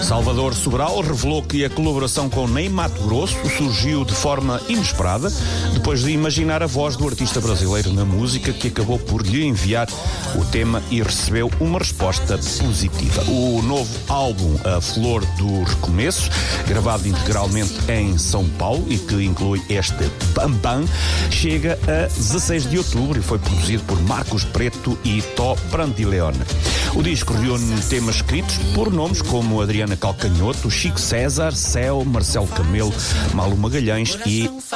Salvador Sobral revelou que a colaboração com Ney Matogrosso surgiu de forma inesperada, depois de imaginar a voz do artista brasileiro na música, que acabou por lhe enviar o tema e recebeu uma resposta positiva. O novo álbum, A Flor do Recomeço, gravado integralmente em São Paulo e que inclui este Bam Bam, chega a 16 de outubro e foi produzido por Marcos Preto e Tó Brandileone. O disco reúne temas escritos por nomes como Adriana Calcanhoto, Chico César, Céu, Marcelo Camelo, Malu Magalhães e